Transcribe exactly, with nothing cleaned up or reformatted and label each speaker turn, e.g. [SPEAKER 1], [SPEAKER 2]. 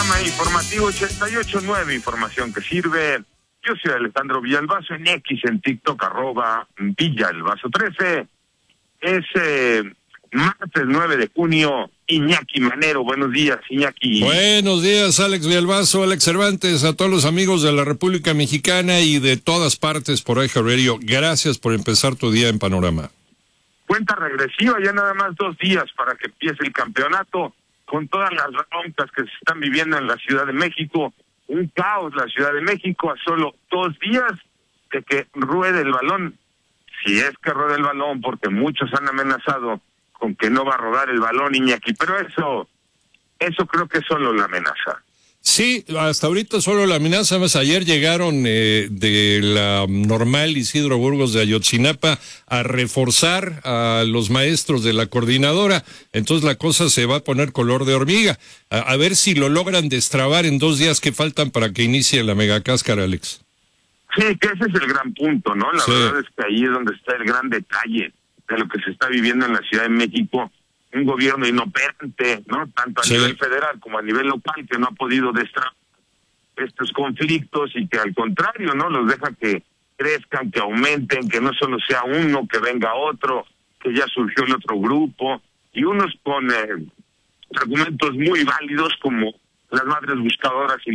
[SPEAKER 1] Panorama Informativo ochenta y ocho punto nueve, información que sirve. Yo soy Alejandro Villalbazo, en X, en TikTok, arroba Villalbazo trece. Es eh, martes nueve de junio, Iñaki Manero. Buenos días, Iñaki.
[SPEAKER 2] Buenos días, Alex Villalbazo, Alex Cervantes, a todos los amigos de la República Mexicana y de todas partes por I J Radio. Gracias por empezar tu día en Panorama.
[SPEAKER 1] Cuenta regresiva, ya nada más dos días para que empiece el campeonato, con todas las broncas que se están viviendo en la Ciudad de México. Un caos la Ciudad de México a solo dos días de que ruede el balón. Si es que ruede el balón, porque muchos han amenazado con que no va a rodar el balón, Iñaki, pero eso, eso creo que es solo la amenaza.
[SPEAKER 2] Sí, hasta ahorita solo la amenaza. Más ayer llegaron eh, de la normal Isidro Burgos de Ayotzinapa a reforzar a los maestros de la coordinadora. Entonces la cosa se va a poner color de hormiga. A, a ver si lo logran destrabar en dos días que faltan para que inicie la megacáscara, Alex.
[SPEAKER 1] Sí, que ese es el gran punto, ¿no? La
[SPEAKER 2] sí.
[SPEAKER 1] verdad es que ahí es donde está el gran detalle de lo que se está viviendo en la Ciudad de México. Un gobierno inoperante, ¿no? Tanto a sí. nivel federal como a nivel local, que no ha podido destrabar estos conflictos y que al contrario, ¿no? Los deja que crezcan, que aumenten, que no solo sea uno, que venga otro, que ya surgió el otro grupo, y unos con eh, argumentos muy válidos como las madres buscadoras y